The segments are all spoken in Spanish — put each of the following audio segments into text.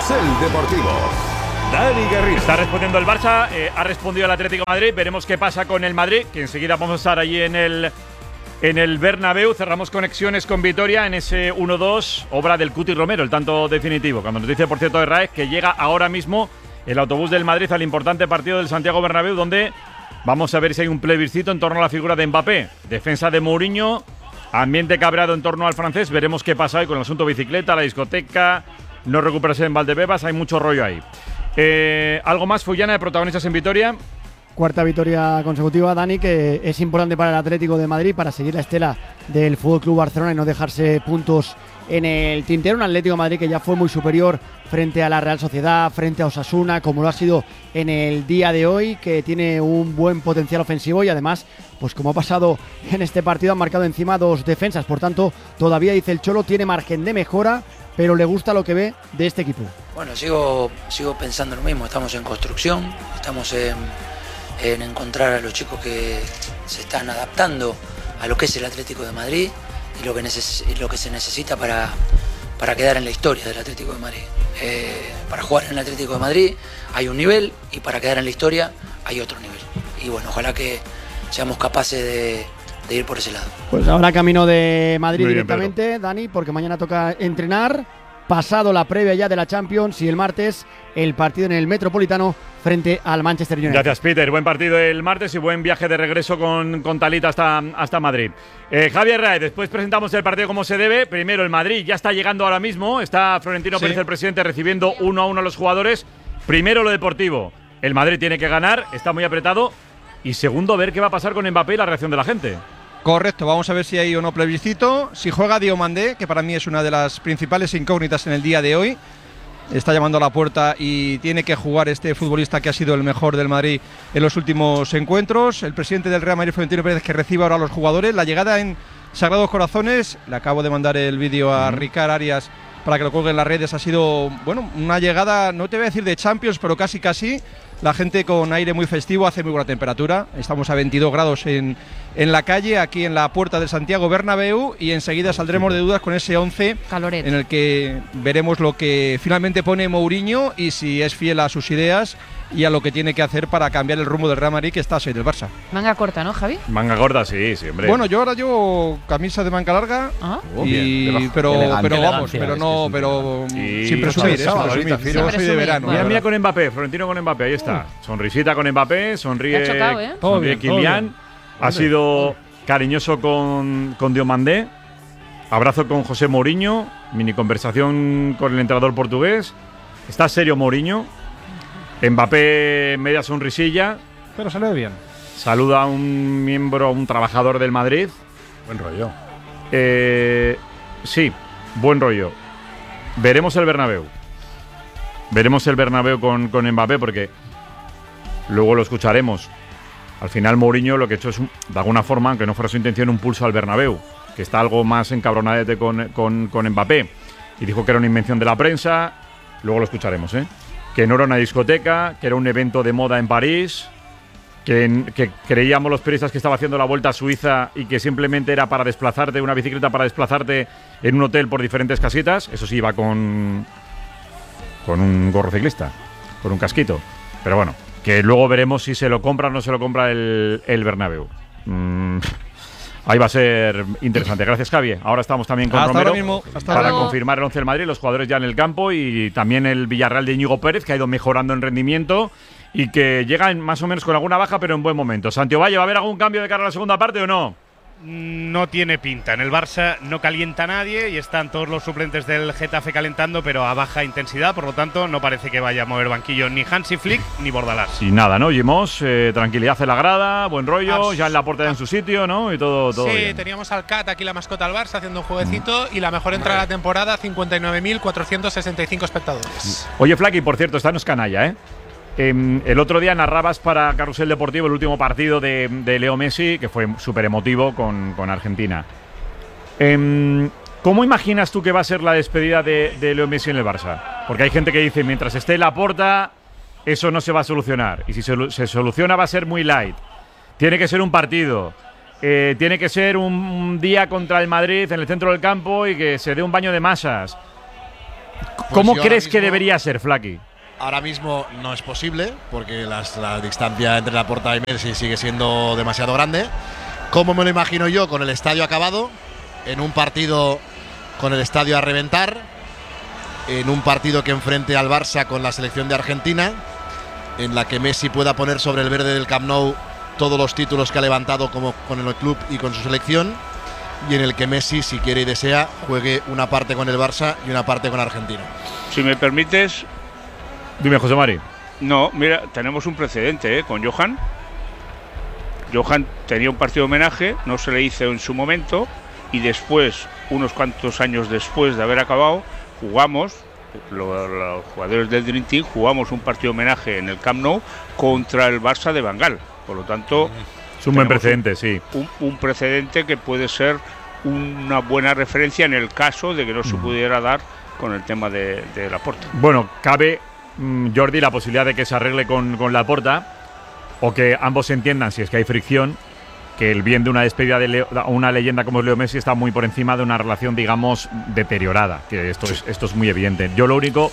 Carrusel Deportivo. Dani Garrido. Está respondiendo el Barça, ha respondido el Atlético de Madrid. Veremos qué pasa con el Madrid, que enseguida vamos a estar allí en el Bernabéu. Cerramos conexiones con Vitoria en ese 1-2, obra del Cuti Romero, el tanto definitivo. Cuando nos dice, por cierto, de Raez, que llega ahora mismo el autobús del Madrid al importante partido del Santiago Bernabéu, donde vamos a ver si hay un plebiscito en torno a la figura de Mbappé. Defensa de Mourinho, ambiente cabreado en torno al francés. Veremos qué pasa hoy con el asunto bicicleta, la discoteca, no recuperarse en Valdebebas. Hay mucho rollo ahí. ¿Algo más, Fullana, de protagonistas en Vitoria? Cuarta victoria consecutiva, Dani, que es importante para el Atlético de Madrid para seguir la estela del FC Barcelona y no dejarse puntos en el tintero. Un Atlético de Madrid que ya fue muy superior frente a la Real Sociedad, frente a Osasuna, como lo ha sido en el día de hoy, que tiene un buen potencial ofensivo y además, pues como ha pasado en este partido, han marcado encima dos defensas. Por tanto, todavía, dice el Cholo, tiene margen de mejora, pero le gusta lo que ve de este equipo. Bueno, sigo pensando lo mismo. Estamos en construcción, estamos en encontrar a los chicos que se están adaptando a lo que es el Atlético de Madrid y lo que se necesita para quedar en la historia del Atlético de Madrid. Para jugar en el Atlético de Madrid hay un nivel y para quedar en la historia hay otro nivel. Y bueno, ojalá que seamos capaces de ir por ese lado. Pues ahora camino de Madrid Muy bien, directamente, Pedro. Dani, porque mañana toca entrenar. Pasado la previa ya de la Champions y el martes el partido en el Metropolitano frente al Manchester United. Gracias, Peter. Buen partido el martes y buen viaje de regreso con Talita hasta Madrid. Javier Raez, después presentamos el partido como se debe. Primero, el Madrid ya está llegando ahora mismo. Está Florentino Pérez, el presidente, recibiendo 1-1 a los jugadores. Primero, lo deportivo. El Madrid tiene que ganar, está muy apretado. Y segundo, ver qué va a pasar con Mbappé y la reacción de la gente. Correcto, vamos a ver si hay o no plebiscito. Si juega Diomandé, que para mí es una de las principales incógnitas en el día de hoy. Está llamando a la puerta y tiene que jugar este futbolista que ha sido el mejor del Madrid en los últimos encuentros. El presidente del Real Madrid, Florentino Pérez, que recibe ahora a los jugadores. La llegada en Sagrados Corazones, le acabo de mandar el vídeo a Ricard Arias para que lo colgue en las redes. Ha sido, bueno, una llegada, no te voy a decir de Champions, pero casi. La gente con aire muy festivo, hace muy buena temperatura. Estamos a 22 grados en la calle, aquí en la puerta del Santiago Bernabéu, y enseguida saldremos de dudas con ese 11 Calorete, en el que veremos lo que finalmente pone Mourinho y si es fiel a sus ideas y a lo que tiene que hacer para cambiar el rumbo del Real Madrid, que está a 6 del Barça. Manga corta, ¿no, Javi? Manga gorda, sí, hombre. Bueno, yo ahora llevo camisa de manga larga, pero sin presumir, yo soy de verano. Mira con Mbappé, Florentino con Mbappé, ahí está. Sonrisita con Mbappé, sonríe, Le ha chocado, ¿eh? sonríe Kylian. Ha sido cariñoso con Diomandé. Abrazo con José Mourinho. Mini conversación con el entrenador portugués. Está serio Mourinho. Mbappé, media sonrisilla. Pero se le ve bien. Saluda a un miembro, a un trabajador del Madrid. Buen rollo. Sí, buen rollo. Veremos el Bernabéu. Veremos el Bernabéu con Mbappé, porque luego lo escucharemos. Al final Mourinho lo que ha hecho es, de alguna forma, aunque no fuera su intención, un pulso al Bernabéu, que está algo más encabronadete con Mbappé. Y dijo que era una invención de la prensa. Luego lo escucharemos, que no era una discoteca, que era un evento de moda en París, que creíamos los periodistas que estaba haciendo la Vuelta a Suiza y que simplemente era para desplazarte, una bicicleta para desplazarte en un hotel por diferentes casitas. Eso sí, iba con un gorro ciclista, con un casquito. Pero bueno, que luego veremos si se lo compra o no se lo compra el Bernabéu. Ahí va a ser interesante. Gracias, Javi. Ahora estamos también con Romero para confirmar el 11 del Madrid, los jugadores ya en el campo, y también el Villarreal de Íñigo Pérez, que ha ido mejorando en rendimiento y que llega más o menos con alguna baja, pero en buen momento. Santiago Valle, ¿va a haber algún cambio de cara a la segunda parte o no? No tiene pinta. En el Barça no calienta nadie y están todos los suplentes del Getafe calentando, pero a baja intensidad. Por lo tanto, no parece que vaya a mover banquillo ni Hansi Flick ni Bordalás. Y nada, ¿no? Jimos, tranquilidad en la grada, buen rollo, ya en la puerta en su sitio, ¿no? Y todo sí, bien. Teníamos al Cat, aquí la mascota del Barça, haciendo un jueguecito y la mejor entrada de la temporada, 59.465 espectadores. Oye, Flaky, por cierto, esta no es canalla, ¿eh? El otro día narrabas para Carrusel Deportivo el último partido de Leo Messi, que fue súper emotivo con Argentina. ¿Cómo imaginas tú que va a ser la despedida de Leo Messi en el Barça? Porque hay gente que dice, mientras esté Laporta, eso no se va a solucionar. Y si se soluciona, va a ser muy light. Tiene que ser un partido. Tiene que ser un día contra el Madrid en el centro del campo y que se dé un baño de masas. ¿Cómo yo crees ahora que mismo- debería ser, Flaky? Ahora mismo no es posible porque la distancia entre Laporta y Messi sigue siendo demasiado grande. ¿Cómo me lo imagino yo? Con el estadio acabado, en un partido con el estadio a reventar, en un partido que enfrente al Barça con la selección de Argentina, en la que Messi pueda poner sobre el verde del Camp Nou todos los títulos que ha levantado como con el club y con su selección, y en el que Messi, si quiere y desea, juegue una parte con el Barça y una parte con Argentina. Si me permites, Dime, José Mari. no, mira, tenemos un precedente con Johan. Johan tenía un partido de homenaje, no se le hizo en su momento, y después, unos cuantos años después de haber acabado, jugamos, los jugadores del Dream Team, jugamos un partido de homenaje en el Camp Nou contra el Barça de Van Gaal. Por lo tanto, Es un buen tenemos precedente, sí. un precedente que puede ser una buena referencia en el caso de que no se pudiera dar con el tema de Laporta. Bueno, cabe, Jordi, la posibilidad de que se arregle con Laporta, o que ambos entiendan, si es que hay fricción, que el bien de una despedida de una leyenda como es Leo Messi está muy por encima de una relación, digamos, deteriorada, que esto es muy evidente. Yo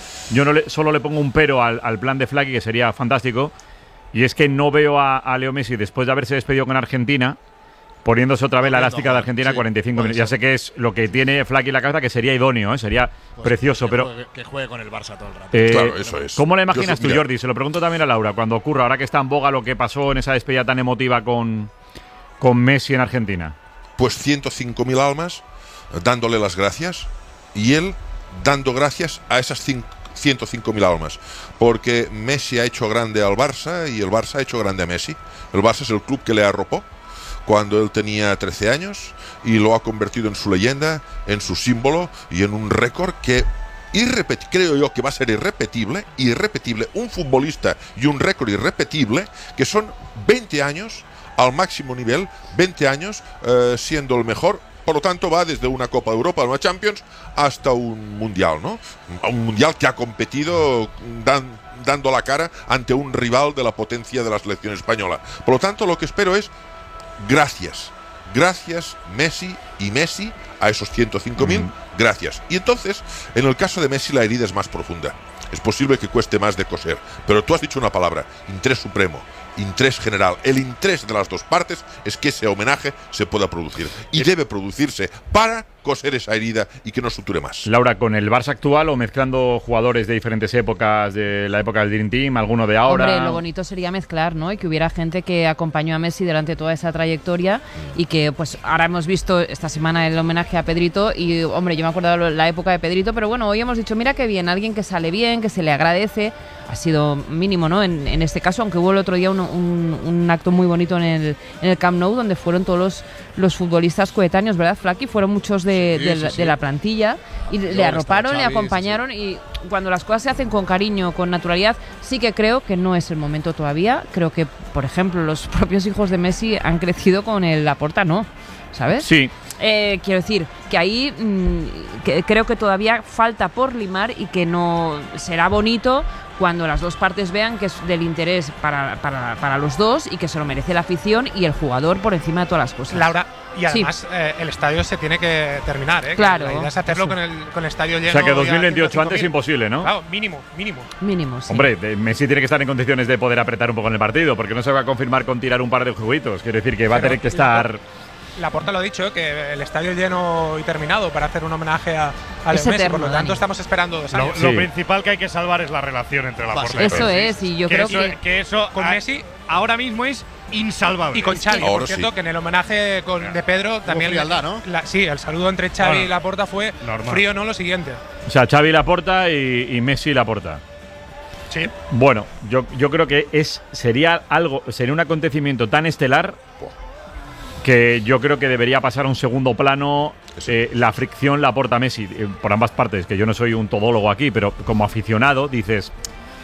solo le pongo un pero al plan de Flaky, que sería fantástico, y es que no veo a Leo Messi, después de haberse despedido con Argentina, poniéndose otra vez la elástica de Argentina sí, 45 puede minutos. Ya ser. sé que es lo que tiene Flaky en la cabeza, que sería idóneo, sería precioso, pero Que juegue con el Barça todo el rato. Claro, eso es. ¿cómo la imaginas tú, Mira, Jordi? Se lo pregunto también a Laura, cuando ocurra, ahora que está en boga lo que pasó en esa despedida tan emotiva con Messi en Argentina. Pues 105.000 almas dándole las gracias y él dando gracias a esas 105.000 almas, porque Messi ha hecho grande al Barça y el Barça ha hecho grande a Messi. El Barça es el club que le arropó cuando él tenía 13 años y lo ha convertido en su leyenda, en su símbolo y en un récord que creo yo que va a ser irrepetible, un futbolista y un récord irrepetible, que son 20 años al máximo nivel, 20 años siendo el mejor. Por lo tanto, va desde una Copa de Europa, una Champions, hasta un Mundial, ¿no? Un Mundial que ha competido dando la cara ante un rival de la potencia de la selección española. Por lo tanto, lo que espero es gracias. Gracias, Messi y Messi, a esos 105.000, gracias. Y entonces, en el caso de Messi, la herida es más profunda. Es posible que cueste más de coser. Pero tú has dicho una palabra, interés supremo, interés general. El interés de las dos partes es que ese homenaje se pueda producir. Y debe producirse para coser esa herida y que no suture más. Laura, ¿con el Barça actual o mezclando jugadores de diferentes épocas, de la época del Dream Team, alguno de ahora? Hombre, lo bonito sería mezclar, ¿no? Y que hubiera gente que acompañó a Messi durante toda esa trayectoria y que, pues, ahora hemos visto esta semana el homenaje a Pedrito y, hombre, yo me acuerdo de la época de Pedrito, pero bueno, hoy hemos dicho, mira qué bien, alguien que sale bien, que se le agradece, ha sido mínimo, ¿no? En este caso, aunque hubo el otro día un acto muy bonito en el Camp Nou, donde fueron todos los futbolistas coetáneos, ¿verdad, Flaky? Fueron muchos de la plantilla y le arroparon, le acompañaron y cuando las cosas se hacen con cariño, con naturalidad, sí que creo que no es el momento todavía. Creo que, por ejemplo, los propios hijos de Messi han crecido con el Laporta, ¿no? ¿Sabes? Sí. Quiero decir que ahí creo que todavía falta por limar y que no será bonito cuando las dos partes vean que es del interés para los dos y que se lo merece la afición y el jugador por encima de todas las cosas. Laura, y además Sí. El estadio se tiene que terminar, ¿eh? Claro. La idea es hacerlo con el estadio lleno. O sea que ya 2028 antes 105.000. imposible, ¿no? Claro, mínimo. Mínimo, sí. Hombre, Messi tiene que estar en condiciones de poder apretar un poco en el partido, porque no se va a confirmar con tirar un par de juguitos. Quiere decir que va a Pero tener que estar... Laporta lo ha dicho, que el estadio lleno y terminado para hacer un homenaje a Leo Es Messi. eterno, Por lo tanto, Dani. estamos esperando 2 años. Lo Sí. principal que hay que salvar es la relación entre Laporta y Eso Messi. es, y yo Que creo eso- que eso Con Messi ahora mismo es insalvable. y con Xavi, Ahora por cierto, sí. que en el homenaje de Pedro también. frialdad, ¿no? Sí, el saludo entre Xavi Bueno, y Laporta fue normal. frío, ¿no? Lo siguiente. O sea, Xavi Laporta y Messi Laporta. Sí. Bueno, yo creo que sería un acontecimiento tan estelar que yo creo que debería pasar a un segundo plano la fricción Laporta-Messi por ambas partes, que yo no soy un todólogo aquí, pero como aficionado dices,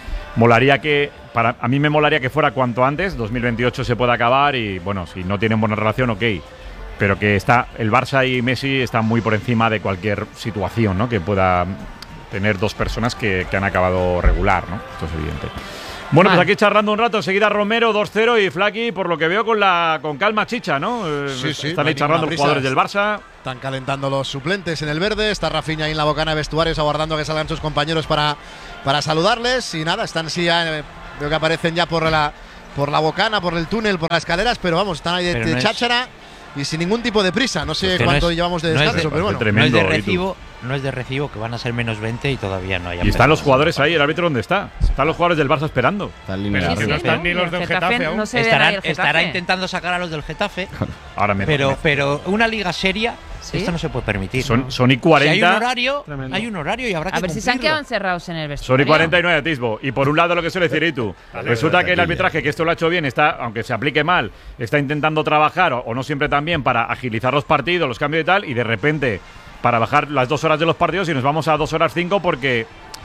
a mí me molaría que fuera cuanto antes, 2028 se pueda acabar y bueno, si no tienen buena relación, ok, pero que el Barça y Messi están muy por encima de cualquier situación, ¿no? Que pueda tener dos personas que han acabado regular, ¿no? Esto es evidente. Bueno, pues aquí charlando un rato, enseguida Romero 2-0 y Flaky, por lo que veo, con calma chicha, ¿no? Sí, Están ahí charlando los jugadores del Barça. Están calentando los suplentes en el verde. Está Rafinha ahí en la bocana de vestuarios aguardando que salgan sus compañeros para saludarles. Y nada, están así ya, veo que aparecen ya por la bocana, por el túnel, por las escaleras, pero vamos, están ahí de cháchara y sin ningún tipo de prisa. No sé cuánto llevamos de descanso, pero bueno. Tremendo, no es de recibo que van a ser menos 20 y todavía no hay. Y están los jugadores ahí, ¿el árbitro dónde está? Están los jugadores del Barça esperando. No están ni los del Getafe aún. Estará intentando sacar a los del Getafe. Ahora pero una liga seria, esto no se puede permitir. Son y 40. Si hay un horario y habrá que A ver si se han quedado encerrados en el vestuario. Son y 49 Tisbo. Y por un lado lo que suele decir Itu. Resulta que el arbitraje, que esto lo ha hecho bien, está, aunque se aplique mal, está intentando trabajar, o no siempre tan bien, para agilizar los partidos, los cambios y tal, y de repente para bajar las 2 horas de los partidos y nos vamos a 2 horas 5 porque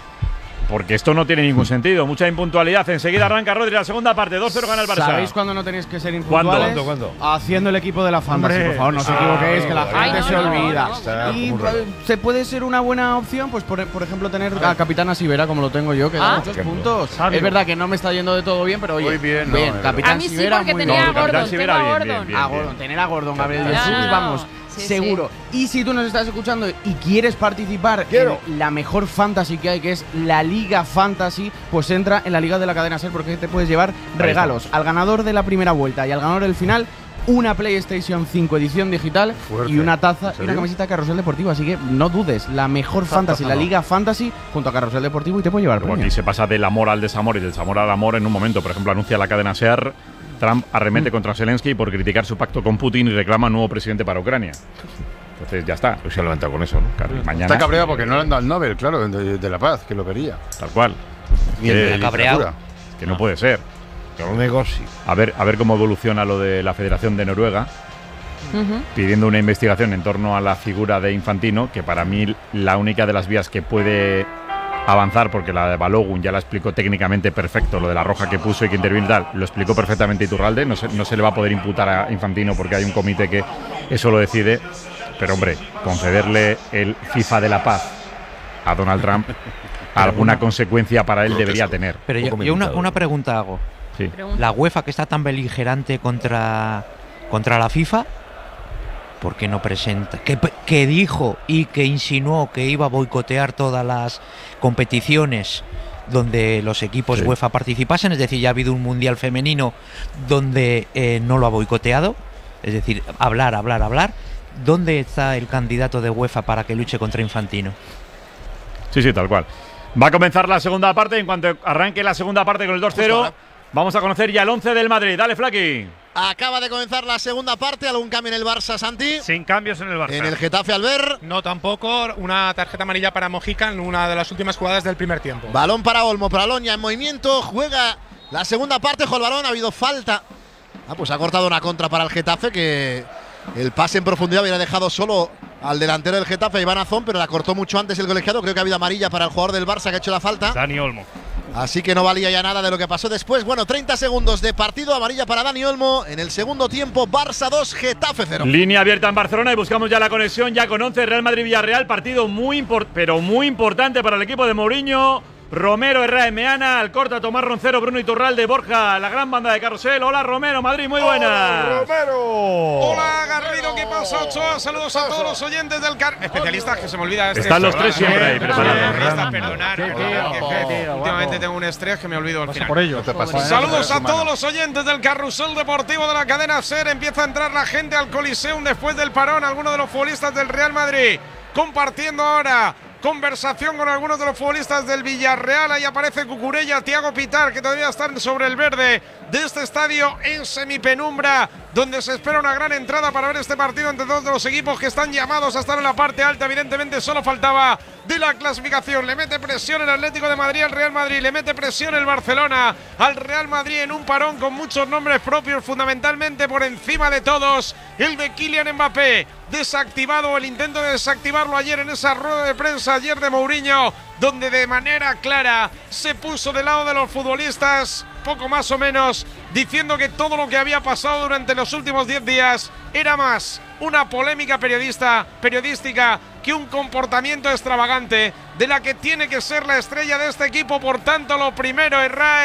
esto no tiene ningún sentido. Mucha impuntualidad. Enseguida arranca Rodri la segunda parte. 2-0 gana el Barça. ¿Sabéis cuándo no tenéis que ser impuntuales? ¿Cuándo? Haciendo el equipo de la Fantasy, por favor, no os equivoquéis, que la gente se olvida. Y se puede ser una buena opción, pues por ejemplo, tener a Capitán Sivera, como lo tengo yo, que da muchos puntos. Es verdad que no me está yendo de todo bien, pero oye, muy bien, Capitán A Sivera, mí sí, porque muy tenía bien. a Gordon. Tener a Gordon, Gabriel Jesús, vamos. Sí, seguro. Y si tú nos estás escuchando y quieres participar en la mejor fantasy que hay, que es la Liga Fantasy, pues entra en la Liga de la Cadena SER, porque te puedes llevar regalos al ganador de la primera vuelta y al ganador del final, una PlayStation 5 edición digital y una taza y una camiseta de Carrusel Deportivo. Así que no dudes, la mejor fantasy, la Liga Fantasy junto a Carrusel Deportivo, y te puede llevar premios. Aquí se pasa del amor al desamor y del desamor al amor en un momento. Por ejemplo, anuncia la cadena SER: Trump arremete contra Zelensky por criticar su pacto con Putin y reclama nuevo presidente para Ucrania. Entonces ya está. Se ha levantado con eso, ¿no? Claro, mañana, está cabreado porque no le han dado el Nobel, claro, de la paz, que lo quería. Tal cual. Cabreado. Que no puede ser. Que no negocie. A ver cómo evoluciona lo de la Federación de Noruega, pidiendo una investigación en torno a la figura de Infantino, que para mí la única de las vías que puede avanzar, porque la de Balogun ya la explicó técnicamente perfecto, lo de la roja que puso y que intervino y tal, lo explicó perfectamente Iturralde, no se le va a poder imputar a Infantino porque hay un comité que eso lo decide, pero hombre, concederle el FIFA de la paz a Donald Trump, alguna consecuencia para él debería tener. Pero yo una pregunta hago. Sí. La UEFA, que está tan beligerante contra la FIFA, ¿por qué no presenta? Que dijo y que insinuó que iba a boicotear todas las competiciones donde los equipos UEFA participasen, es decir, ya ha habido un mundial femenino donde no lo ha boicoteado, es decir, hablar. ¿Dónde está el candidato de UEFA para que luche contra Infantino? Sí, tal cual. Va a comenzar la segunda parte. En cuanto arranque la segunda parte con el 2-0, vamos a conocer ya el 11 del Madrid. Dale, Flaky. Acaba de comenzar la segunda parte. ¿Algún cambio en el Barça, Santi? Sin cambios en el Barça. En el Getafe, Albert. No, tampoco. Una tarjeta amarilla para Mojica en una de las últimas jugadas del primer tiempo. Balón para Olmo. Pralón ya en movimiento. Juega la segunda parte. Ojo el balón. Ha habido falta. Pues ha cortado una contra para el Getafe, que el pase en profundidad hubiera dejado solo al delantero del Getafe, Iván Azón, pero la cortó mucho antes el colegiado. Creo que ha habido amarilla para el jugador del Barça que ha hecho la falta. Dani Olmo. Así que no valía ya nada de lo que pasó después. Bueno, 30 segundos de partido, amarilla para Dani Olmo. En el segundo tiempo, Barça 2, Getafe 0. Línea abierta en Barcelona y buscamos ya la conexión, ya con 11, Real Madrid-Villarreal. Partido muy importante para el equipo de Mourinho. Romero, Herrera, Meana, Alcorta, Tomás Roncero, Bruno Iturralde, Borja, la gran banda de Carrusel. Hola Romero, Madrid, muy buena. ¡Hola, Romero! Hola Garrido, ¿qué pasa, Ochoa? Saludos a todos los oyentes del especialistas, que se me olvida. Están los tres siempre ahí preparados. Perdonar, últimamente tengo un estrés que me olvido al final. Por ello, te pasa. Saludos a todos los oyentes del Carrusel Deportivo de la cadena SER. Empieza a entrar la gente al Coliseum después del parón. Algunos de los futbolistas del Real Madrid compartiendo ahora conversación con algunos de los futbolistas del Villarreal. Ahí aparece Cucurella, Thiago Pitar, que todavía están sobre el verde de este estadio en semipenumbra, donde se espera una gran entrada para ver este partido entre dos de los equipos que están llamados a estar en la parte alta. Evidentemente solo faltaba de la clasificación. Le mete presión el Atlético de Madrid al Real Madrid, le mete presión el Barcelona al Real Madrid en un parón con muchos nombres propios, fundamentalmente por encima de todos el de Kylian Mbappé, desactivado, el intento de desactivarlo ayer en esa rueda de prensa ayer de Mourinho, donde de manera clara se puso del lado de los futbolistas, poco más o menos, diciendo que todo lo que había pasado durante los últimos 10 días era más una polémica periodística que un comportamiento extravagante de la que tiene que ser la estrella de este equipo. Por tanto, lo primero, Herráez,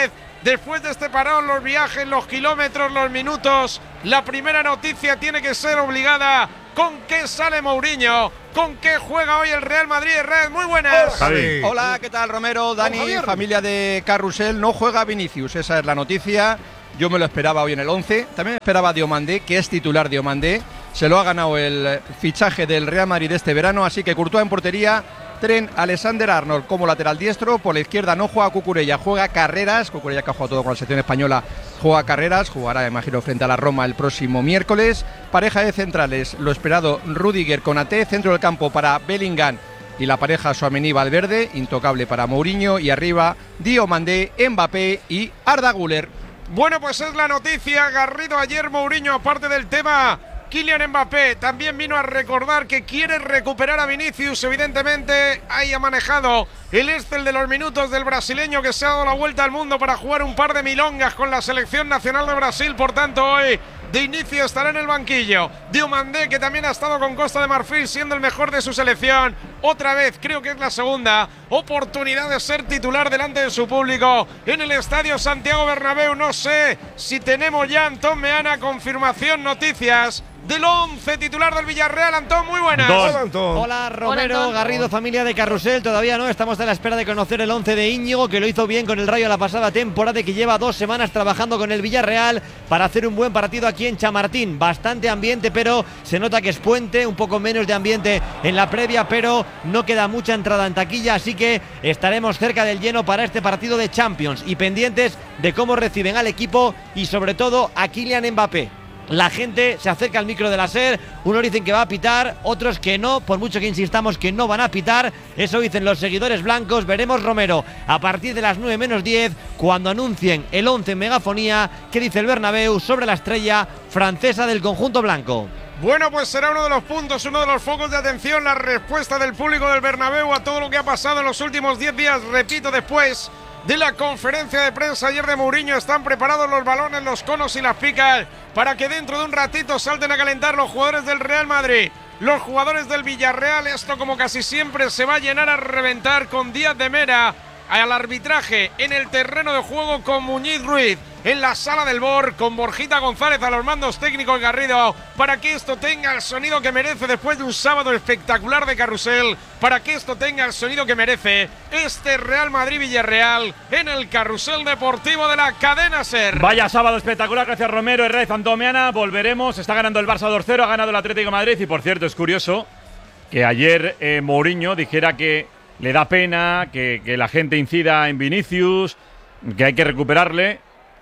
Después de este parón, los viajes, los kilómetros, los minutos, la primera noticia tiene que ser obligada. ¿Con qué sale Mourinho? ¿Con qué juega hoy el Real Madrid? Red, muy buenas. Hola, ¿qué tal, Romero, Dani, familia de Carrusel? No juega Vinicius, esa es la noticia. Yo me lo esperaba hoy en el 11. También esperaba Diomandé, que es titular Diomandé. Se lo ha ganado el fichaje del Real Madrid este verano, así que Courtois en portería. Trent Alexander-Arnold como lateral diestro. Por la izquierda no juega Cucurella, juega Carreras. Cucurella, que ha jugado todo con la selección española, juega Carreras. Jugará, imagino, frente a la Roma el próximo miércoles. Pareja de centrales, lo esperado Rüdiger con AT. Centro del campo para Bellingham y la pareja Tchouaméni-Valverde, intocable para Mourinho. Y arriba Diomandé, Mbappé y Arda Güler. Bueno, pues es la noticia. Garrido ayer Mourinho, aparte del tema Kylian Mbappé, también vino a recordar que quiere recuperar a Vinicius. Evidentemente haya manejado el Excel de los minutos del brasileño, que se ha dado la vuelta al mundo para jugar un par de milongas con la selección nacional de Brasil. Por tanto, hoy de inicio estará en el banquillo Diomandé, que también ha estado con Costa de Marfil siendo el mejor de su selección. Otra vez, creo que es la segunda oportunidad de ser titular delante de su público en el Estadio Santiago Bernabéu. No sé si tenemos ya, Antón Meana, confirmación, noticias del 11 titular del Villarreal. Antón, muy buenas. Hola, Antón. Hola, Romero, Hola, Garrido, familia de Carrusel. Todavía no, estamos a la espera de conocer el 11 de Íñigo, que lo hizo bien con el Rayo la pasada temporada y que lleva 2 semanas trabajando con el Villarreal para hacer un buen partido aquí en Chamartín. Bastante ambiente, pero se nota que es puente, un poco menos de ambiente en la previa, pero no queda mucha entrada en taquilla, así que estaremos cerca del lleno para este partido de Champions y pendientes de cómo reciben al equipo y sobre todo a Kylian Mbappé. La gente se acerca al micro de la SER, unos dicen que va a pitar, otros que no, por mucho que insistamos que no van a pitar, eso dicen los seguidores blancos. Veremos, Romero, a partir de las 9 menos 10, cuando anuncien el 11 en megafonía, que dice el Bernabéu sobre la estrella francesa del conjunto blanco. Bueno, pues será uno de los puntos, uno de los focos de atención, la respuesta del público del Bernabéu a todo lo que ha pasado en los últimos 10 días. Repito, después de la conferencia de prensa ayer de Mourinho, están preparados los balones, los conos y las picas para que dentro de un ratito salten a calentar los jugadores del Real Madrid, los jugadores del Villarreal. Esto, como casi siempre, se va a llenar a reventar con Díaz de Mera al arbitraje en el terreno de juego, con Muñiz Ruiz en la sala del BOR, con Borjita González a los mandos técnicos, Garrido, para que esto tenga el sonido que merece después de un sábado espectacular de Carrusel, para que esto tenga el sonido que merece este Real Madrid-Villarreal en el Carrusel Deportivo de la cadena SER. Vaya sábado espectacular, gracias Romero, Herrera, Antomeana. Volveremos, está ganando el Barça 2-0, ha ganado el Atlético de Madrid y, por cierto, es curioso que ayer Mourinho dijera que le da pena que la gente incida en Vinicius, que hay que recuperarle,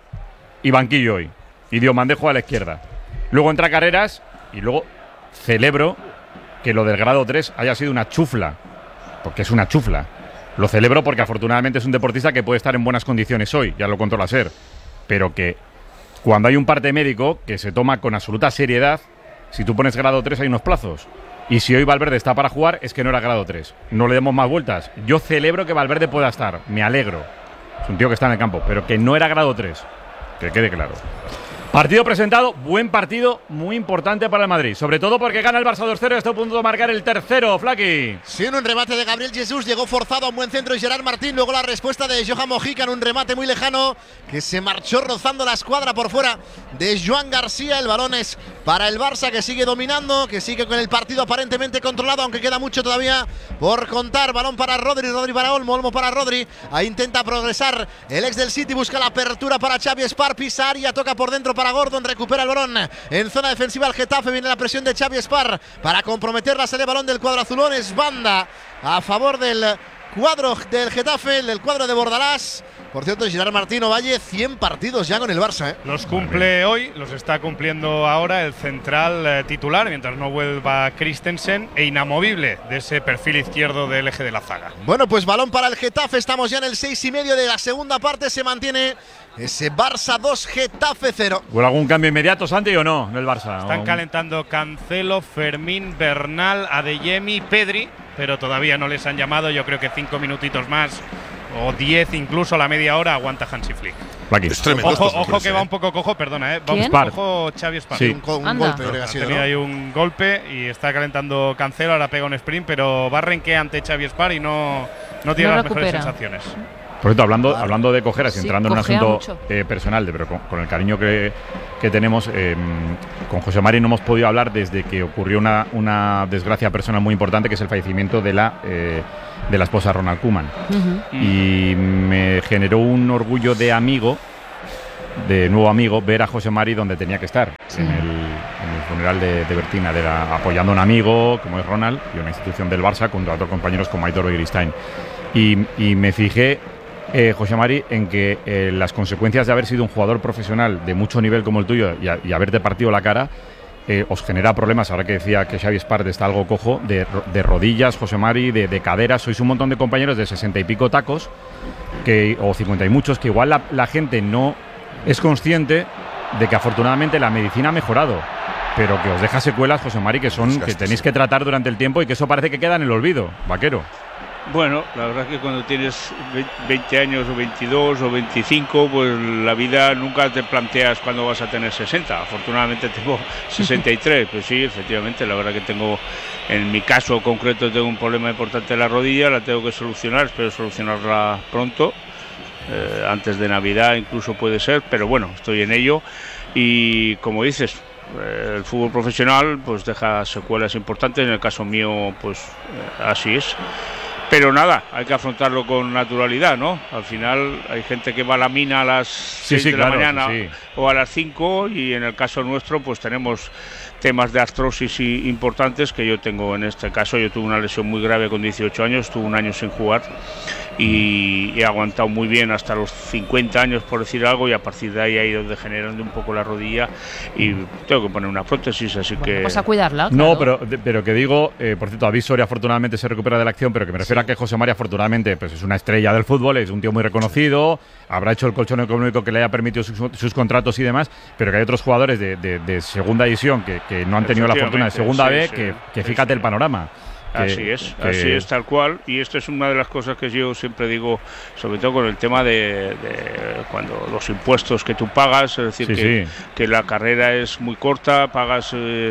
y banquillo hoy. Y Diomandé juega a la izquierda. Luego entra Carreras y luego celebro que lo del grado 3 haya sido una chufla, porque es una chufla. Lo celebro porque afortunadamente es un deportista que puede estar en buenas condiciones hoy, ya lo contó la SER, pero que cuando hay un parte médico que se toma con absoluta seriedad, si tú pones grado 3 hay unos plazos. Y si hoy Valverde está para jugar, es que no era grado 3. No le demos más vueltas. Yo celebro que Valverde pueda estar, me alegro. Es un tío que está en el campo, pero que no era grado 3. Que quede claro. Partido presentado, buen partido, muy importante para el Madrid. Sobre todo porque gana el Barça 2-0 y está a punto de marcar el tercero, Flaqui. Sí, en un remate de Gabriel Jesús, llegó forzado a un buen centro y Gerard Martín. Luego la respuesta de Johan Mojica en un remate muy lejano que se marchó rozando la escuadra por fuera de Joan García. El balón es para el Barça, que sigue dominando, que sigue con el partido aparentemente controlado, aunque queda mucho todavía por contar. Balón para Rodri, Rodri para Olmo, Olmo para Rodri. Ahí intenta progresar el ex del City, busca la apertura para Xavi Espar, pisa área, toca por dentro para Gordon, recupera el balón en zona defensiva el Getafe. Viene la presión de Xavi Espar para comprometer la serie. Balón del cuadro azulón, es banda a favor del cuadro del Getafe, del cuadro de Bordalás. Por cierto, Gerard Martín Ovalle, 100 partidos ya con el Barça. Los cumple hoy, los está cumpliendo ahora el central titular, mientras no vuelva Christensen, e inamovible de ese perfil izquierdo del eje de la zaga. Bueno, pues balón para el Getafe, estamos ya en el 6:30 de la segunda parte, se mantiene ese Barça 2, Getafe 0. ¿Hubo algún cambio inmediato, Santi, o no, en el Barça? Están calentando Cancelo, Fermín, Bernal, Adeyemi, Pedri, pero todavía no les han llamado. Yo creo que 5 minutitos más, o 10 incluso, a la media hora, aguanta Hansi Flick. Es tremendo. Ojo que va un poco cojo, perdona, va un poco cojo Xavi Espar. Sí. Un golpe, ha sido, tenía ahí un golpe y está calentando Cancelo, ahora pega un sprint, pero va a renquear ante Xavi Espar y no tiene las mejores sensaciones. Por cierto, hablando de cojeras y Sí, entrando en un cojea asunto mucho. personal, pero con el cariño que tenemos, con José Mari no hemos podido hablar desde que ocurrió una desgracia personal muy importante, que es el fallecimiento de la esposa de Ronald Koeman. Y me generó un orgullo de nuevo amigo, ver a José Mari donde tenía que estar, en el funeral de Bertina, apoyando a un amigo como es Ronald y una institución del Barça, junto a otros compañeros como Aitor Begiristain. Y me fijé, José Mari, en que las consecuencias de haber sido un jugador profesional de mucho nivel como el tuyo y haberte partido la cara, os genera problemas. Ahora que decía que Xavi Espart está algo cojo, de rodillas, José Mari, de caderas. Sois un montón de compañeros de 60 y pico tacos, o 50 y muchos, que igual la gente no es consciente de que afortunadamente la medicina ha mejorado, pero que os deja secuelas, José Mari, que tenéis que tratar durante el tiempo y que eso parece que queda en el olvido, Vaquero. Bueno, la verdad es que cuando tienes 20 años o 22 o 25, pues la vida nunca te planteas cuándo vas a tener 60. Afortunadamente tengo 63, pues sí, efectivamente, la verdad que en mi caso concreto tengo un problema importante en la rodilla, la tengo que solucionar, espero solucionarla pronto, antes de Navidad incluso puede ser, pero bueno, estoy en ello y como dices, el fútbol profesional pues deja secuelas importantes, en el caso mío pues así es. Pero nada, hay que afrontarlo con naturalidad, ¿no? Al final hay gente que va a la mina a las 6 de la mañana o a las 5 y en el caso nuestro pues tenemos temas de artrosis importantes que yo tengo en este caso. Yo tuve una lesión muy grave con 18 años, estuve un año sin jugar y he aguantado muy bien hasta los 50 años, por decir algo, y a partir de ahí ha ido degenerando un poco la rodilla y tengo que poner una prótesis, así que... Pues a cuidarla. No, claro. pero que digo, por cierto, David Soria afortunadamente se recupera de la acción, pero que me refiero a que José Mari afortunadamente pues es una estrella del fútbol, es un tío muy reconocido, habrá hecho el colchón económico que le haya permitido sus contratos y demás, pero que hay otros jugadores de segunda división que no han tenido la fortuna de segunda B, que fíjate el panorama. Así es, tal cual. Y esto es una de las cosas que yo siempre digo, sobre todo con el tema de cuando los impuestos que tú pagas, es decir, que la carrera es muy corta, pagas,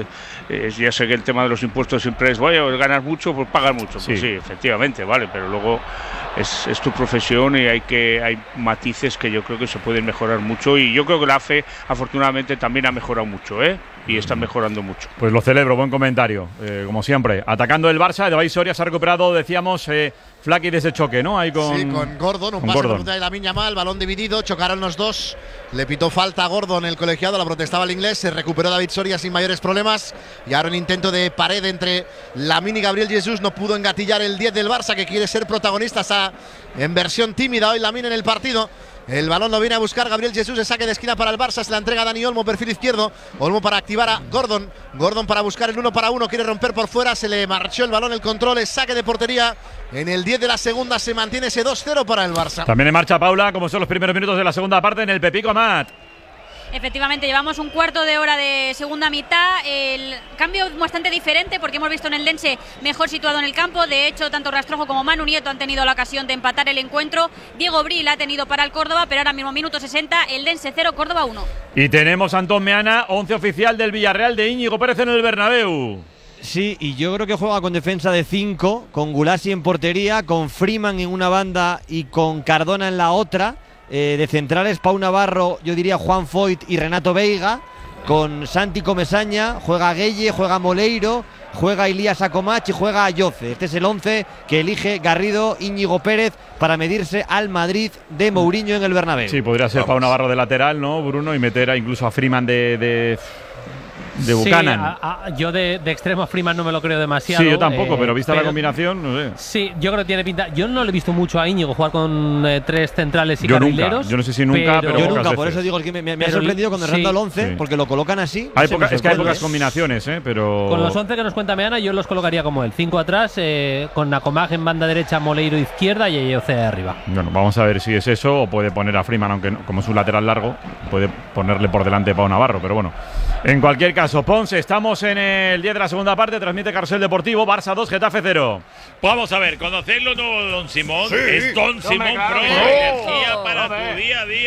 ya sé que el tema de los impuestos siempre es, vaya, ganas mucho, pues pagas mucho. Pues sí, efectivamente, vale, pero luego es tu profesión y hay matices que yo creo que se pueden mejorar mucho y yo creo que la AFE afortunadamente también ha mejorado mucho, y está mejorando mucho. Pues lo celebro, buen comentario, como siempre. Atacando el Barça, de Soria se ha recuperado, decíamos, Flaky de ese choque, ¿no? Ahí Sí, con Gordon, un pase por de Lamine Yamal, balón dividido, chocaron los dos, le pitó falta a Gordon el colegiado, la protestaba el inglés, se recuperó David Soria sin mayores problemas y ahora un intento de pared entre Lamine y Gabriel Jesús, no pudo engatillar el 10 del Barça que quiere ser protagonista, está en versión tímida hoy Lamine en el partido. El balón lo viene a buscar Gabriel Jesús, de saque de esquina para el Barça, se la entrega a Dani Olmo, perfil izquierdo. Olmo para activar a Gordon. Gordon para buscar el 1 para 1, quiere romper por fuera, se le marchó el balón, el control, es saque de portería. En el 10 de la segunda se mantiene ese 2-0 para el Barça. También en marcha Paula, como son los primeros minutos de la segunda parte en el Pepico Amat. Efectivamente, llevamos un cuarto de hora de segunda mitad. El cambio es bastante diferente porque hemos visto en el Dense mejor situado en el campo. De hecho, tanto Rastrojo como Manu Nieto han tenido la ocasión de empatar el encuentro. Diego Bril ha tenido para el Córdoba, pero ahora mismo minuto 60, el Dense 0, Córdoba 1. Y tenemos a Antón Meana, 11 oficial del Villarreal de Íñigo Pérez en el Bernabéu. Sí, y yo creo que juega con defensa de 5, con Gulasi en portería, con Freeman en una banda y con Cardona en la otra. De centrales, Pau Navarro, yo diría Juan Foyt y Renato Veiga. Con Santi Comesaña, juega Gueye, juega Moleiro, juega Ilías Acomach y juega Ayoce. Este es el 11 que elige Garrido Íñigo Pérez para medirse al Madrid de Mourinho en el Bernabéu. Sí, podría ser Pau Navarro de lateral, ¿no, Bruno? Y meter incluso a Freeman de Buchanan. Sí, yo de extremo Freeman no me lo creo demasiado. Sí, yo tampoco, pero vista la combinación, no sé. Sí, yo creo que tiene pinta. Yo no le he visto mucho a Íñigo jugar con 3 centrales y carrileros. Nunca. Yo no sé si nunca, pero yo nunca, por eso digo que me ha sorprendido cuando errando al 11, porque lo colocan así. Es que hay pocas combinaciones, pero... Con los 11 que nos cuenta Meana, yo los colocaría como él. 5 atrás, con Acomag en banda derecha, Moleiro izquierda y Ayoce arriba. Bueno, vamos a ver si es eso, o puede poner a Freeman, aunque no, como es un lateral largo, puede ponerle por delante a Pau Navarro, pero bueno. En cualquier caso, Ponce, estamos en el 10 de la segunda parte, transmite Carrusel Deportivo, Barça 2, Getafe 0. Vamos a ver, ¿conocéis lo nuevo de Don Simón? Sí. Es Don Simón Pro, energía para tu día a día.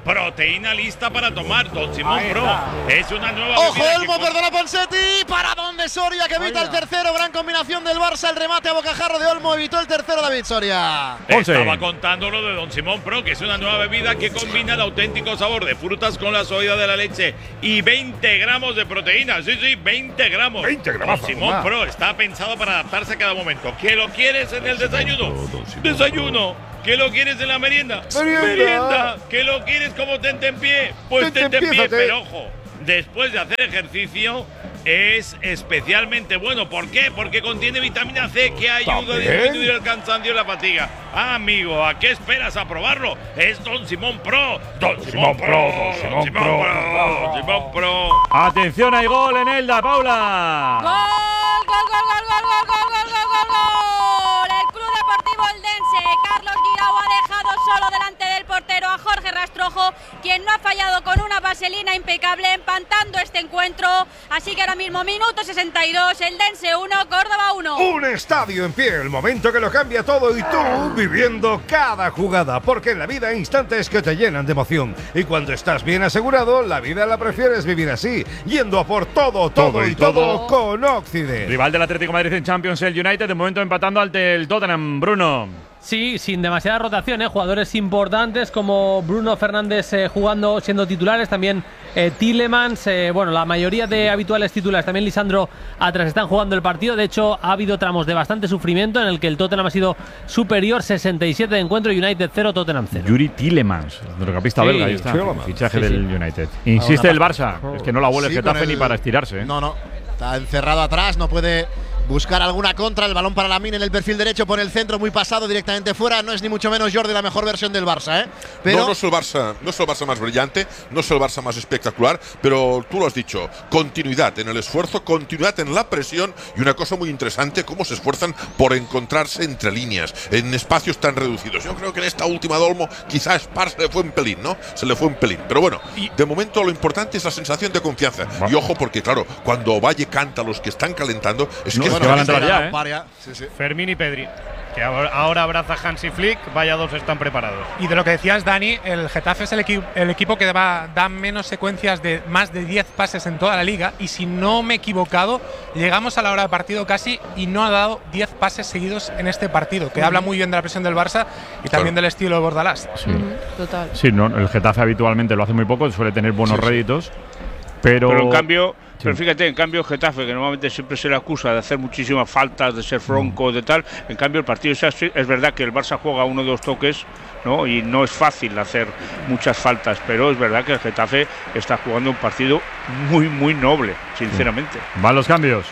proteína lista para tomar. Don Simón Ahí Pro está. es una nueva ¡Ojo, bebida que Olmo! Perdona Ponseti. Para donde Soria, que evita el tercero. Gran combinación del Barça. El remate a bocajarro de Olmo evitó el tercero David Soria. Estaba contando lo de Don Simón Pro, que es una nueva bebida que combina el auténtico sabor de frutas con la suavidad de la leche y 20 gramos de proteína. Sí, 20 gramos. 20 gramos. Don Simón Pro está pensado para adaptarse a cada momento. ¿Qué lo quieres en el desayuno? Desayuno. ¿Qué lo quieres en la merienda? Merienda. ¿Qué lo quieres como tentempié? Pues tentempié. Pero ojo, después de hacer ejercicio es especialmente bueno. ¿Por qué? Porque contiene vitamina C que ayuda a disminuir el cansancio y la fatiga. Amigo, ¿a qué esperas a probarlo? Es Don Simón Pro. Don Simón Pro. Don Simón Pro. Don Simón Pro. Atención, hay gol en Elda, Paula. ¡Gol, gol, gol, gol, gol, gol, gol, gol, gol, gol, gol! El Club Deportivo Eldense, Carlos Guirao ha dejado solo delante del portero a Jorge Rastrojo, quien no ha fallado con una vaselina impecable, empatando este encuentro. Así que ahora mismo, minuto 62, Eldense 1, Córdoba 1. Un estadio en pie, el momento que lo cambia todo y tú viviendo cada jugada, porque en la vida hay instantes que te llenan de emoción y cuando estás bien asegurado, la vida la prefieres vivir así, yendo a por todo y todo con Occident. Rival del Atlético de Madrid en Champions, el United, de momento empatando ante el Tottenham, Bruno. Sí, sin demasiada rotación, jugadores importantes como Bruno Fernández jugando, siendo titulares, también Tielemans, bueno, la mayoría de habituales titulares, también Lisandro atrás están jugando el partido. De hecho, ha habido tramos de bastante sufrimiento en el que el Tottenham ha sido superior, 67 de encuentro, United 0, Tottenham 0. Yuri Tielemans, centrocampista belga, ahí está, fichaje del United. Insiste el Barça, es que no la vuelve el Getafe ni para estirarse. No, está encerrado atrás, no puede buscar alguna contra. El balón para Lamine en el perfil derecho, por el centro, muy pasado, directamente fuera. No es ni mucho menos, Jordi, la mejor versión del Barça, Pero no es el Barça más brillante, no es el Barça más espectacular, pero tú lo has dicho, continuidad en el esfuerzo, continuidad en la presión y una cosa muy interesante, cómo se esfuerzan por encontrarse entre líneas, en espacios tan reducidos. Yo creo que en esta última de Olmo quizás Spar se le fue un pelín, ¿no? Se le fue un pelín, pero bueno, de momento lo importante es la sensación de confianza. Y ojo, porque claro, cuando Valle canta a los que están calentando, es que van a entrar ya, Fermín y Pedri, que ahora abraza Hansi Flick, vaya dos están preparados. Y de lo que decías, Dani, el Getafe es el equipo que da menos secuencias de más de 10 pases en toda la liga, y si no me he equivocado, llegamos a la hora de partido casi y no ha dado 10 pases seguidos en este partido, que habla muy bien de la presión del Barça y también del estilo de Bordalás. Sí. Total. Sí, no, el Getafe habitualmente lo hace muy poco, suele tener buenos réditos, pero en cambio… Pero fíjate, en cambio Getafe, que normalmente siempre se le acusa de hacer muchísimas faltas, de ser fronco, de tal, en cambio el partido es verdad que el Barça juega uno o dos toques, ¿no? Y no es fácil hacer muchas faltas, pero es verdad que el Getafe está jugando un partido muy, muy noble, sinceramente. Van los cambios.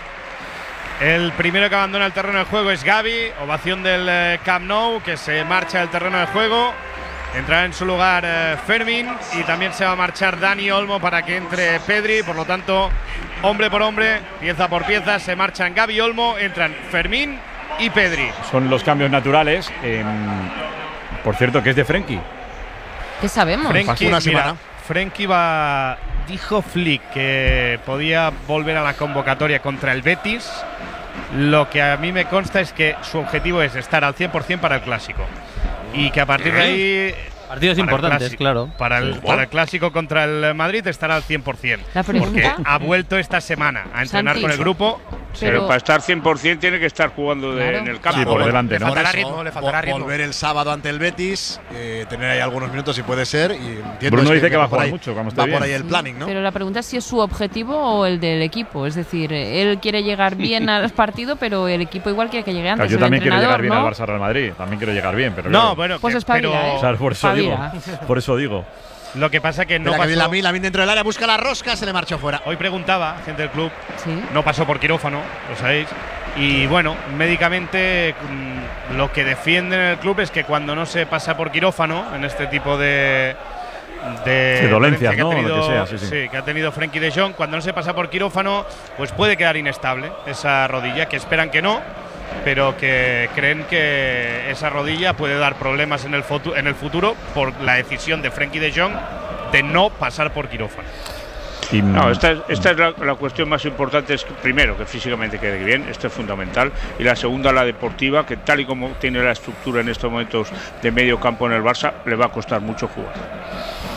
El primero que abandona el terreno de juego es Gavi, ovación del Camp Nou, que se marcha del terreno de juego. Entrará en su lugar Fermín y también se va a marchar Dani Olmo para que entre Pedri. Por lo tanto, hombre por hombre, pieza por pieza, se marchan Gavi y Olmo, entran Fermín y Pedri. Son los cambios naturales. Por cierto, que es de Frenkie. ¿Qué sabemos? Frenkie dijo Flick que podía volver a la convocatoria contra el Betis. Lo que a mí me consta es que su objetivo es estar al 100% para el Clásico. Y que a partir de ahí… Partidos importantes, claro. Para el Clásico contra el Madrid estará al 100%. Porque ha vuelto esta semana a entrenar con el grupo. Pero para estar 100% tiene que estar jugando en el campo. Sí, por delante, ¿no? Le faltará ritmo. Volver el sábado ante el Betis, tener ahí algunos minutos si puede ser. Y Bruno dice que va a jugar mucho, como está bien. Va por ahí el planning, ¿no? Pero la pregunta es si es su objetivo o el del equipo. Es decir, él quiere llegar bien al partido, pero el equipo igual quiere que llegue antes. Yo también quiero llegar bien al Barça Real Madrid. También quiero llegar bien, pero no, bueno, pues espabila, o sea, por eso digo. Lo que pasa que no pasó. pasó. Lamine dentro del área, busca la rosca, se le marchó fuera. Hoy preguntaba, gente del club, no pasó por quirófano, lo sabéis. Y bueno, médicamente lo que defienden en el club es que cuando no se pasa por quirófano, en este tipo de dolencias, ¿no? Lo que sea, sí, que ha tenido Frenkie de Jong, cuando no se pasa por quirófano, pues puede quedar inestable esa rodilla, que esperan que no, pero que creen que esa rodilla puede dar problemas en el futuro por la decisión de Frenkie de Jong de no pasar por quirófano. No, esta es la cuestión más importante, es que, primero, que físicamente quede bien, esto es fundamental, y la segunda, la deportiva, que tal y como tiene la estructura en estos momentos de medio campo en el Barça, le va a costar mucho jugar.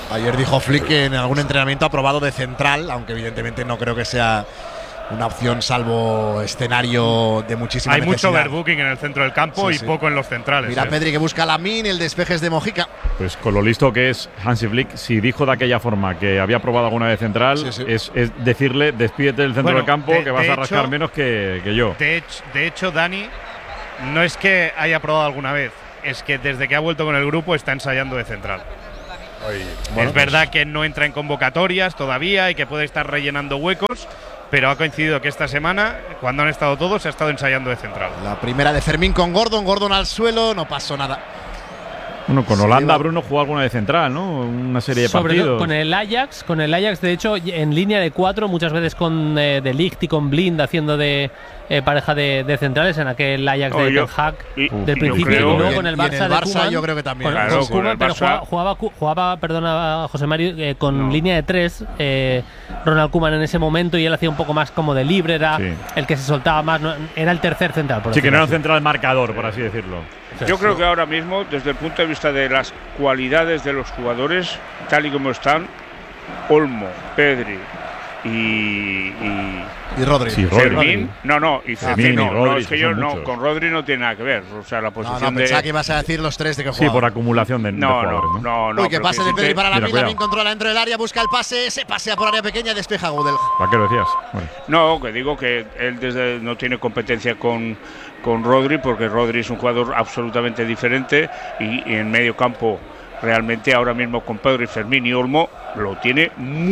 Ayer dijo Flick que en algún entrenamiento ha probado de central, aunque evidentemente no creo que sea una opción salvo escenario de muchísima Hay necesidad. mucho overbooking en el centro del campo y poco en los centrales. Mira Pedri que busca Lamine, el despeje es de Mojica. Pues con lo listo que es Hansi Flick, si dijo de aquella forma que había probado alguna vez central, es decirle despídete del centro del campo que vas a rascar menos que yo. De hecho, Dani, no es que haya probado alguna vez, es que desde que ha vuelto con el grupo está ensayando de central. Bueno, es verdad que no entra en convocatorias todavía y que puede estar rellenando huecos, pero ha coincidido que esta semana, cuando han estado todos, se ha estado ensayando de central. La primera de Fermín con Gordon al suelo, no pasó nada. Bueno, con Holanda Bruno jugó alguna de central, ¿no? Una serie de Sobre partidos. todo con el Ajax, de hecho, en línea de 4, muchas veces con De Ligt y con Blind haciendo de pareja de centrales en aquel Ajax de Ten Hag del principio, y luego con el Barça, Barça de Koeman, yo creo que también. con Koeman, pero jugaba, perdona José Mario, con línea de 3 Ronald Koeman en ese momento, y él hacía un poco más como de libre, era el que se soltaba más, era el tercer central. Sí, que no era un central marcador, por así decirlo. Yo creo que ahora mismo, desde el punto de vista de las cualidades de los jugadores, tal y como están, Olmo, Pedri y Rodri. Sí, Fermín. Y Fermín no. Rodri, Es que yo muchos. con Rodri no tiene nada que ver. O sea, la posición de. Pensaba que ibas a decir los 3 de que jugaba. Sí, por acumulación de jugadores. No. Uy, que pase de Pedri para Mira, Lamine, controla dentro del área, busca el pase, se pasea por área pequeña, despeja Gudel. ¿Para qué lo decías? Bueno. No, que digo que él no tiene competencia con Rodri, porque Rodri es un jugador absolutamente diferente y en medio campo realmente ahora mismo con Pedri, Fermín y Olmo lo tiene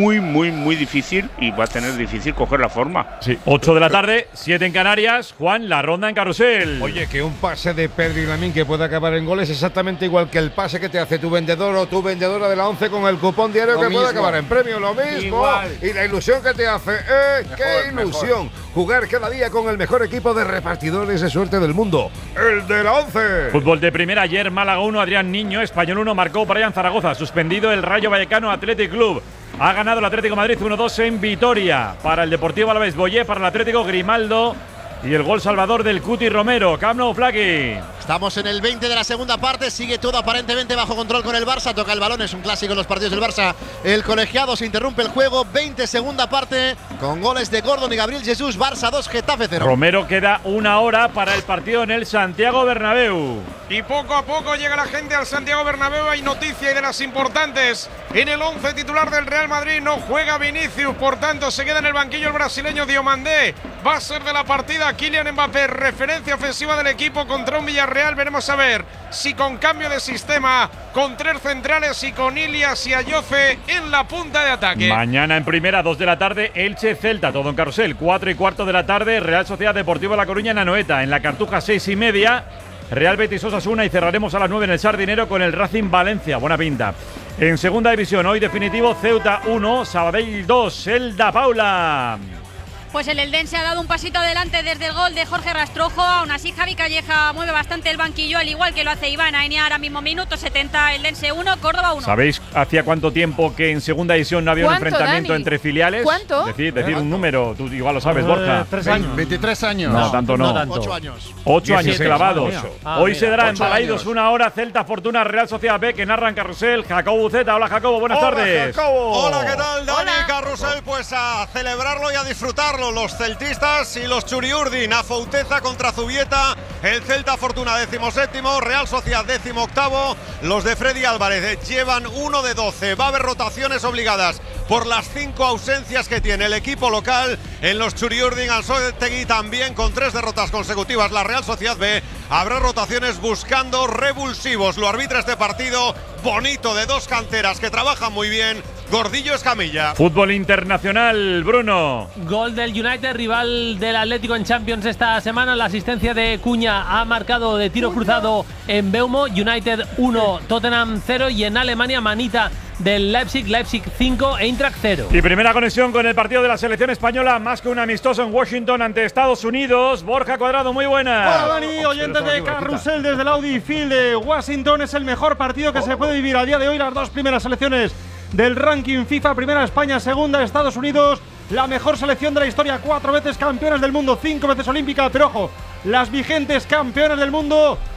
muy difícil, y va a tener difícil coger la forma. Sí, 8 de la tarde, 7 en Canarias. Juan, la ronda en carrusel. Oye, que un pase de Pedri y Lamine que puede acabar en goles es exactamente igual que el pase que te hace tu vendedor o tu vendedora de la 11 con el cupón diario que puede acabar en premio. Lo mismo. Igual. Y la ilusión que te hace. ¡Qué ilusión! Jugar cada día con el mejor equipo de repartidores de suerte del mundo. ¡El de la 11! Fútbol de primera. Ayer Málaga 1, Adrián Niño. Español 1, marcó Brian Zaragoza. Suspendido el Rayo Vallecano Athletic Club. Ha ganado el Atlético de Madrid 1-2 en Vitoria. Para el Deportivo Alavés, Boyé. Para el Atlético, Grimaldo. Y el gol salvador del Cuti Romero. Camp Nou, Flaqui. Estamos en el 20 de la segunda parte, sigue todo aparentemente bajo control con el Barça, toca el balón, es un clásico en los partidos del Barça. El colegiado, se interrumpe el juego, 20 segunda parte, con goles de Gordon y Gabriel Jesús, Barça 2, Getafe 0. Romero, queda una hora para el partido en el Santiago Bernabéu. Y poco a poco llega la gente al Santiago Bernabéu. Hay noticia y de las importantes. En el 11 titular del Real Madrid no juega Vinicius, por tanto se queda en el banquillo el brasileño Diomandé. Va a ser de la partida Kylian Mbappé, referencia ofensiva del equipo contra un Villarreal. Veremos a ver si con cambio de sistema, con 3 centrales y con Ilias y Ayoce en la punta de ataque. Mañana en primera, 2 de la tarde, Elche Celta, todo en carrusel. 4:15 de la tarde, Real Sociedad Deportiva La Coruña en Anoeta. En la Cartuja, 6:30, Real Betis Osasuna, y cerraremos a las 9 en el Sardinero con el Racing Valencia. Buena pinta. En segunda división, hoy definitivo, Ceuta 1, Sabadell 2, Elda Paula. Pues el Eldense ha dado un pasito adelante desde el gol de Jorge Rastrojo. Aún así, Javi Calleja mueve bastante el banquillo, al igual que lo hace Iván Aina. Ahora mismo minuto 70, Eldense 1, Córdoba 1. ¿Sabéis hacía cuánto tiempo que en segunda división no había un enfrentamiento Dani? entre filiales? ¿Cuánto? Decir un número, tú igual lo sabes, Borja. 3 años. 23 años. No, tanto no. 8 años. 8 años clavados. Hoy se dará en 8 Balaidos años. 1 hora, Celta Fortuna, Real Sociedad B, que narra en carrusel, Jacobo Buceta. Hola Jacobo, buenas tardes. Hola, ¿qué tal, Dani? Carrusel, pues a celebrarlo y a disfrutarlo. Los celtistas y los Churiurdin, a Fouteza contra Zubieta, el Celta Fortuna 17º, Real Sociedad 18º, los de Freddy Álvarez llevan 1 de 12, va a haber rotaciones obligadas por las 5 ausencias que tiene el equipo local. En los Churiurdin, Anzoátegui también con 3 derrotas consecutivas, la Real Sociedad B, habrá rotaciones buscando revulsivos. Lo arbitra este partido bonito de 2 canteras que trabajan muy bien, Gordillo Escamilla. Fútbol internacional, Bruno. Gol del United, rival del Atlético en Champions esta semana. La asistencia de Cuña ha marcado de tiro cruzado en Beumo. United 1, Tottenham 0. Y en Alemania, manita del Leipzig 5, Eintracht 0. Y primera conexión con el partido de la selección española, más que un amistoso en Washington ante Estados Unidos. Borja Cuadrado, muy buena. Hola Dani, oyentes de Carrusel desde el Audi Field de Washington. Es el mejor partido que se puede vivir a día de hoy. Las 2 primeras selecciones del ranking FIFA, primera España, segunda Estados Unidos. La mejor selección de la historia, 4 veces campeones del mundo, 5 veces olímpica, pero ojo, las vigentes campeones del mundo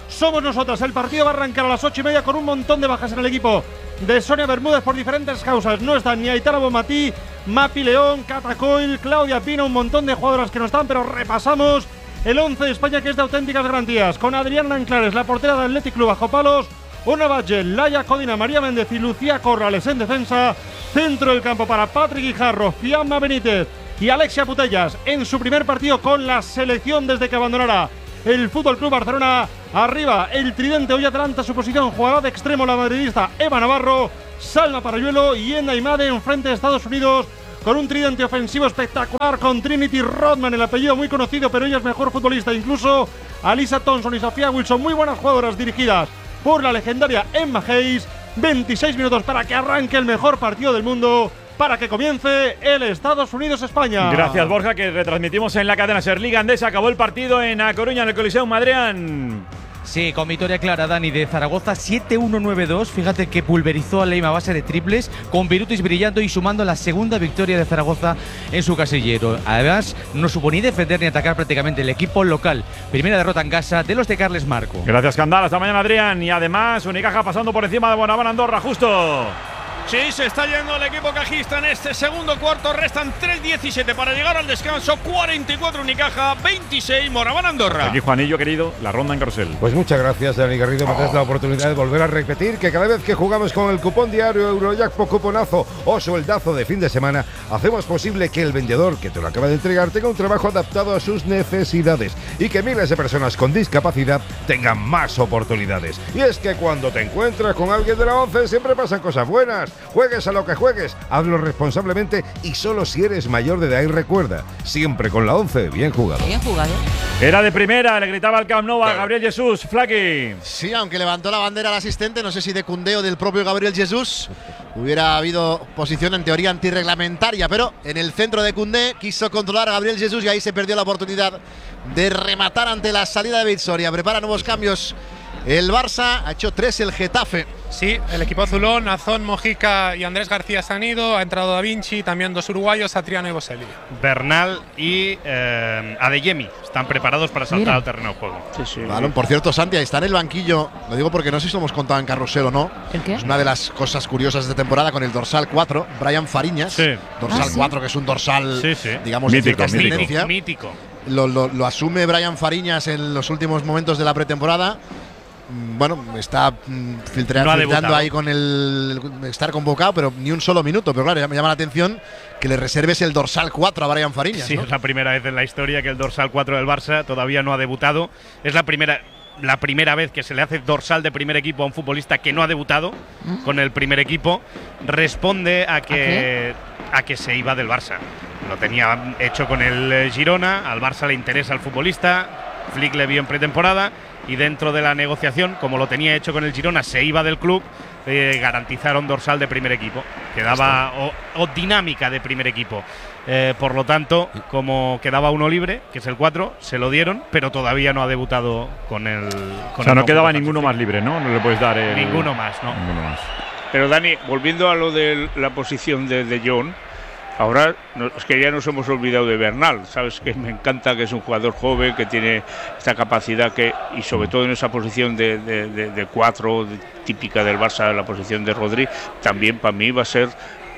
somos nosotras. El partido va a arrancar a las 8:30 con un montón de bajas en el equipo de Sonia Bermúdez por diferentes causas. No están ni Aitana Bonmatí, Mapi León, Cata Coil, Claudia Pina, un montón de jugadoras que no están, pero repasamos el 11 de España, que es de auténticas garantías, con Adriana Anclares, la portera del Athletic Club Bajo Palos, Ona Batlle, Laia Codina, María Méndez y Lucía Corrales en defensa. Centro del campo para Patrick Guijarro, Fiamma Benítez y Alexia Putellas en su primer partido con la selección desde que abandonará el FC Barcelona. Arriba el tridente, hoy adelanta su posición, jugará de extremo la madridista Eva Navarro, Salma Parayuelo y Enda Imade en frente de Estados Unidos, con un tridente ofensivo espectacular con Trinity Rodman, el apellido muy conocido, pero ella es mejor futbolista incluso, Alisa Thompson y Sofía Wilson, muy buenas jugadoras dirigidas por la legendaria Emma Hayes. 26 minutos para que arranque el mejor partido del mundo, para que comience el Estados Unidos-España. Gracias, Borja, que retransmitimos en la cadena SER. Liga Endesa, acabó el partido en A Coruña, en el Coliseum Adrián. Sí, con victoria clara, Dani, de Zaragoza, 7-1-9-2. Fíjate que pulverizó a Leima a base de triples, con Virutis brillando y sumando la segunda victoria de Zaragoza en su casillero. Además, no supo ni defender ni atacar prácticamente el equipo local. Primera derrota en casa de los de Carles Marco. Gracias, Candal. Hasta mañana, Adrián. Y además, Unicaja pasando por encima de Bonaván Andorra, justo. Sí, se está yendo el equipo cajista en este segundo cuarto. Restan 3:17 para llegar al descanso. 44 Unicaja, 26 Moraván Andorra. Aquí, Juanillo, querido, la ronda en carrusel. Pues muchas gracias, Dani Garrido. Me das la oportunidad de volver a repetir que cada vez que jugamos con el cupón diario Eurojackpot Cuponazo o sueldazo de fin de semana, hacemos posible que el vendedor que te lo acaba de entregar tenga un trabajo adaptado a sus necesidades y que miles de personas con discapacidad tengan más oportunidades. Y es que cuando te encuentras con alguien de la 11 siempre pasan cosas buenas. Juegues a lo que juegues, hazlo responsablemente y solo si eres mayor de edad. Y recuerda, siempre con la 11, bien jugado. Bien jugado. Era de primera, le gritaba al Camp Nou a Gabriel Jesús. Flaky. Sí, aunque levantó la bandera al asistente, no sé si de Cundeo del propio Gabriel Jesús, hubiera habido posición en teoría antirreglamentaria, pero en el centro de Cundé quiso controlar a Gabriel Jesús y ahí se perdió la oportunidad de rematar ante la salida de Vitsoria. Prepara nuevos cambios el Barça, ha hecho 3 el Getafe. Sí, el equipo azulón, Azón, Mojica y Andrés García se han ido, ha entrado Da Vinci, también 2 uruguayos, Satriano y Boselli. Bernal y Adeyemi están preparados para saltar al terreno de juego. Sí. Balón, por cierto, Santi, ahí está en el banquillo, lo digo porque no sé si lo hemos contado en carrusel o no. ¿El qué? Es una de las cosas curiosas de temporada con el dorsal 4, Brian Fariñas. Sí. Dorsal 4, que es un dorsal, digamos, mítico, de cierta ascendencia. Mítico. Lo asume Brian Fariñas en los últimos momentos de la pretemporada. Bueno, está filtrando ahí con el estar convocado, pero ni un solo minuto. Pero claro, me llama la atención que le reserves el dorsal 4 a Brian Fariñas. Sí, ¿no? es la primera vez en la historia que el dorsal 4 del Barça todavía no ha debutado. Es la primera vez que se le hace dorsal de primer equipo a un futbolista que no ha debutado con el primer equipo. Responde a que se iba del Barça. Lo tenía hecho con el Girona, al Barça le interesa el futbolista, Flick le vio en pretemporada y dentro de la negociación, como lo tenía hecho con el Girona, se iba del club, garantizaron dorsal de primer equipo, que daba o dinámica de primer equipo. Por lo tanto, como quedaba uno libre, que es el 4, se lo dieron, pero todavía no ha debutado con el. O sea, no quedaba ninguno más libre, ¿no? No le puedes dar el. Ninguno más, ¿no? Ninguno más. Pero Dani, volviendo a lo de la posición de Jong, ahora es que ya nos hemos olvidado de Bernal. Sabes que me encanta, que es un jugador joven, que tiene esta capacidad y sobre todo en esa posición de 4 típica del Barça, la posición de Rodri, también para mí va a ser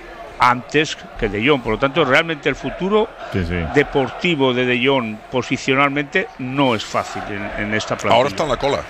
antes que De Jong. Por lo tanto, realmente el futuro deportivo de De Jong posicionalmente no es fácil en esta plantilla. Ahora está en la cola.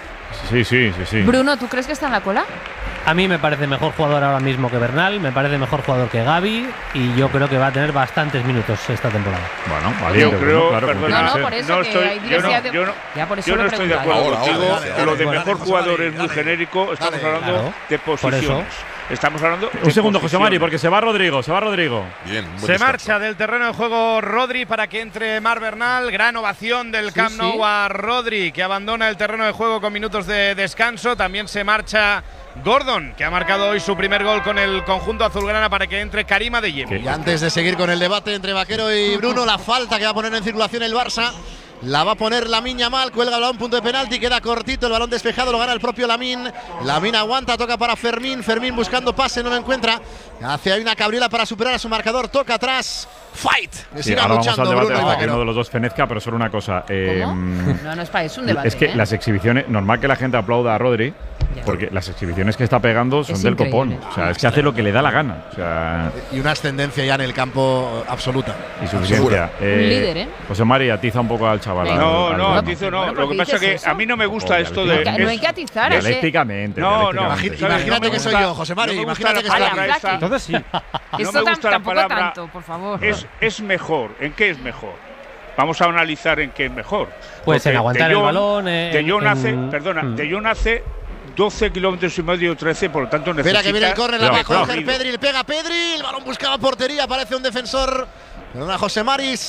Sí. Bruno, ¿tú crees que está en la cola? A mí me parece mejor jugador ahora mismo que Bernal, me parece mejor jugador que Gavi y yo creo que va a tener bastantes minutos esta temporada. Bueno, vale. Yo creo, claro, perdona, por eso no que estoy, hay diversidad yo no estoy de acuerdo contigo. Lo de mejor jugador es muy genérico. Estamos hablando de posiciones. Estamos hablando un segundo, José Mari, porque se va Rodrigo. Bien, se marcha del terreno de juego Rodri para que entre Mar Bernal. Gran ovación del Camp Nou a Rodri, que abandona el terreno de juego con minutos de descanso. También se marcha Gordon, que ha marcado hoy su primer gol con el conjunto azulgrana, para que entre Karim Adeyemi. Y antes de seguir con el debate entre Vaquero y Bruno, la falta que va a poner en circulación el Barça la va a poner Lamine Yamal, cuelga el balón, punto de penalti, queda cortito, el balón despejado, lo gana el propio Lamine. Lamine aguanta, toca para Fermín, Fermín buscando pase, no lo encuentra, hace ahí una cabriola para superar a su marcador, toca atrás fight. Que Sí, sigan ahora vamos al luchando debate Bruno y hasta que Vaquero. uno de los dos fenezca, pero solo una cosa. No es para eso un debate. Es que las exhibiciones, normal que la gente aplauda a Rodri, porque las exhibiciones que está pegando son Es del increíble. copón. O sea, es que hace lo que le da la gana. O sea, Y una ascendencia ya en el campo absoluta. y suficiencia. Un líder, ¿eh? José Mari, atiza un poco al chaval. No, al- no, al- atizo no. Bueno, Lo que ¿por qué pasa es que dices eso? a mí no me gusta esto de. No hay que atizar, es que- Dialécticamente. No, dialécticamente. Imagínate que soy yo, José Mari. No me gusta Imagínate que la soy palabra yo. esa. Entonces sí. Eso No me gusta la tampoco palabra. tanto, por favor. Es mejor. ¿En qué es mejor? Vamos a analizar en qué es mejor. Puede ser Porque aguantar De el Jong- balón. De Jong hace, perdona, De Jong hace 12 kilómetros y medio, 13, por lo tanto necesita. Espera que viene el córner, la va a coger recorrido. Pedri, le pega a Pedri, el balón buscaba portería, aparece un defensor. Perdona, José Maris.